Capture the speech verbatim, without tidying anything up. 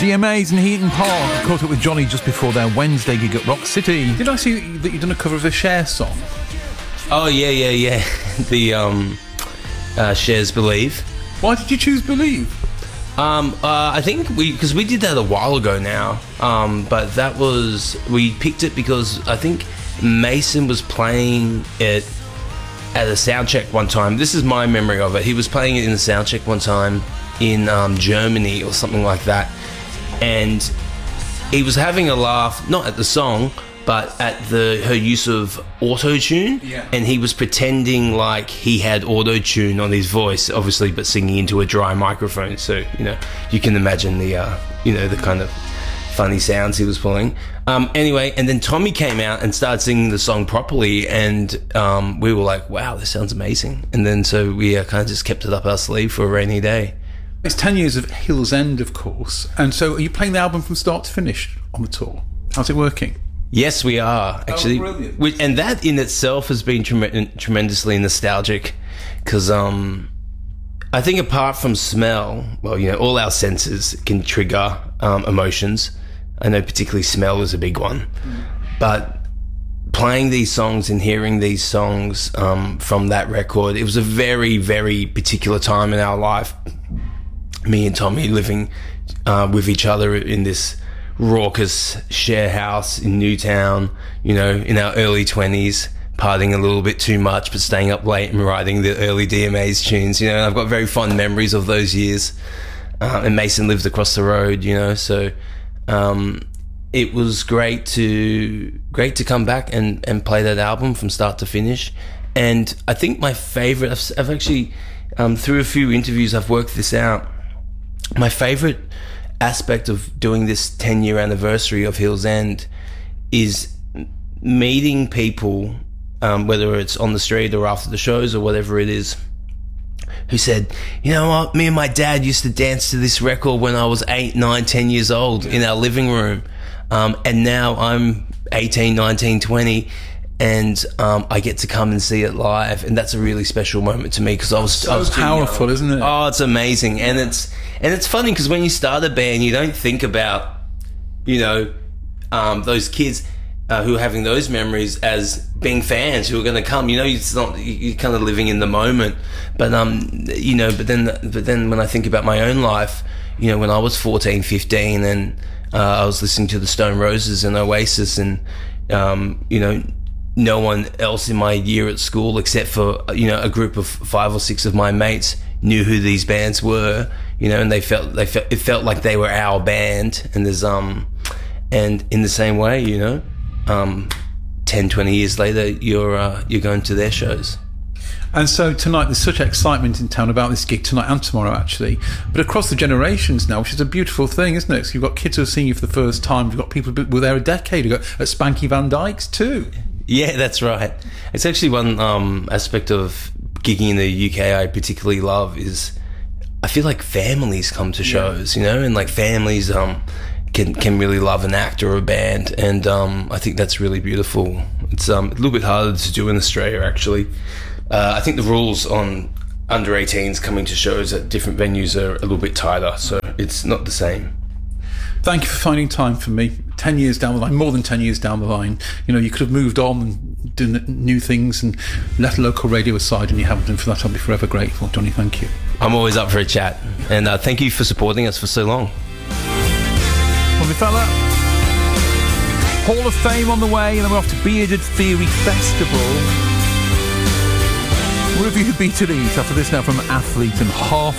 D M As in Heaton Park. I caught up with Johnny just before their Wednesday gig at Rock City. Did I see that you've done a cover of a Cher song? Oh, yeah, yeah, yeah. The um, uh, Cher's Believe. Why did you choose Believe? Um, uh, I think we, because we did that a while ago now, um, but that was, we picked it because I think Mason was playing it at a sound check one time. This is my memory of it. He was playing it in the sound check one time in um, Germany or something like that. And he was having a laugh, not at the song, but at the her use of auto-tune. Yeah. And he was pretending like he had auto-tune on his voice, obviously, but singing into a dry microphone. So, you know, you can imagine the, uh, you know, the kind of funny sounds he was pulling. Um, anyway, and then Tommy came out and started singing the song properly, and um, we were like, wow, this sounds amazing. And then so we uh, kind of just kept it up our sleeve for a rainy day. It's ten years of Hills End, of course. And so are you playing the album from start to finish on the tour? How's it working? Yes, we are, actually. Oh, brilliant. We, and that in itself has been trem- tremendously nostalgic, because um, I think apart from smell, well, you know, all our senses can trigger um, emotions. I know particularly smell is a big one. Mm. But playing these songs and hearing these songs um, from that record, it was a very, very particular time in our life. Me and Tommy living uh, with each other in this raucous share house in Newtown, you know, in our early twenties, partying a little bit too much, but staying up late and writing the early D M A's tunes, you know, and I've got very fond memories of those years. Uh, and Mason lived across the road, you know, so um, it was great to great to come back and, and play that album from start to finish. And I think my favorite, I've, I've actually, um, through a few interviews, I've worked this out. My favorite aspect of doing this ten year anniversary of Hills End is meeting people, um, whether it's on the street or after the shows or whatever it is, who said, you know what, me and my dad used to dance to this record when I was eight, nine, ten years old in our living room. Um, and now I'm eighteen, nineteen, twenty, and um, I get to come and see it live. And that's a really special moment to me, because I was so I was powerful, isn't it? Oh, it's amazing. And it's and it's funny because when you start a band, you don't think about, you know, um, those kids uh, who are having those memories as being fans who are going to come. You know, it's not, you're kind of living in the moment. But um, you know, but then but then when I think about my own life, you know, when I was fourteen, fifteen, and uh, I was listening to the Stone Roses and Oasis, and um, you know, no one else in my year at school except for, you know, a group of five or six of my mates knew who these bands were, you know, and they felt they felt it felt like they were our band. And there's um and in the same way, you know, um ten, twenty years later, you're uh, you're going to their shows. And so tonight, there's such excitement in town about this gig tonight and tomorrow, actually, but across the generations now, which is a beautiful thing, isn't it? So you've got kids who are seeing you for the first time, you've got people who were there a decade ago at Spanky Van Dyke's too. Yeah, that's right. It's actually one um, aspect of gigging in the U K I particularly love is I feel like families come to shows, you know, and like families um, can can really love an act or a band, and um, I think that's really beautiful. It's um, a little bit harder to do in Australia, actually. Uh, I think the rules on under eighteens coming to shows at different venues are a little bit tighter, so it's not the same. Thank you for finding time for me. Ten years down the line, more than ten years down the line, you know, you could have moved on and done new things and left local radio aside, and you haven't. And for that, I'll be forever grateful. Johnny, thank you. I'm always up for a chat, and uh, thank you for supporting us for so long. Lovely fella. Hall of Fame on the way, and then we're off to Bearded Theory Festival. What have you beat to eat after this now from Athlete and Half